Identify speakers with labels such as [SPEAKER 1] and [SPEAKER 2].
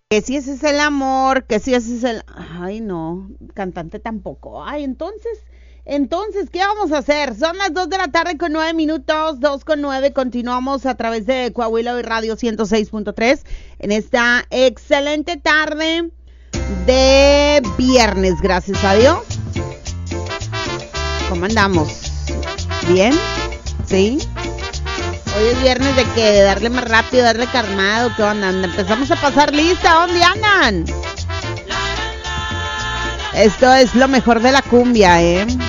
[SPEAKER 1] Que si ese es el amor, que si ese es el... Ay, no, cantante tampoco. Ay, entonces, ¿qué vamos a hacer? Son las 2 de la tarde con 9 minutos, 2:09. Continuamos a través de Coahuila y Radio 106.3 en esta excelente tarde de viernes, gracias a Dios. ¿Cómo andamos? ¿Bien? ¿Sí? Hoy es viernes de que de darle más rápido, darle calmado, ¿qué onda? Empezamos a pasar lista, ¿dónde andan? Esto es lo mejor de la cumbia, ¿eh?